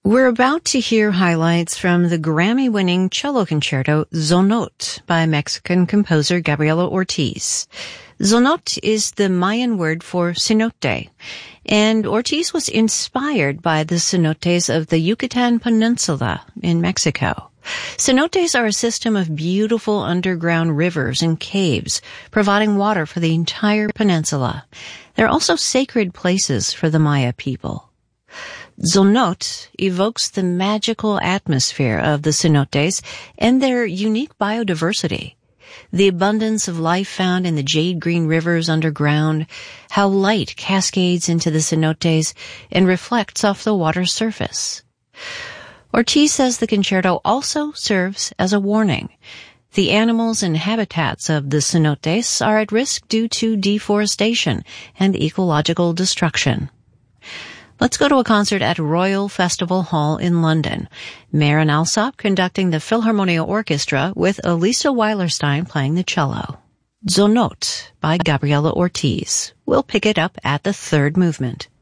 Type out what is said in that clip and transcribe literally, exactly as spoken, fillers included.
We're about to hear highlights from the Grammy-winning cello concerto Zonot by Mexican composer Gabriela Ortiz. Zonot is the Mayan word for cenote, and Ortiz was inspired by the cenotes of the Yucatan Peninsula in Mexico. Cenotes are a system of beautiful underground rivers and caves, providing water for the entire peninsula. They're also sacred places for the Maya people. Zonot evokes the magical atmosphere of the cenotes and their unique biodiversity. The abundance of life found in the jade-green rivers underground, how light cascades into the cenotes and reflects off the water's surface. Ortiz says the concerto also serves as a warning. The animals and habitats of the cenotes are at risk due to deforestation and ecological destruction. Let's go to a concert at Royal Festival Hall in London. Maren Alsop conducting the Philharmonia Orchestra with Elisa Weilerstein playing the cello. Zonot by Gabriela Ortiz. We'll pick it up at the third movement.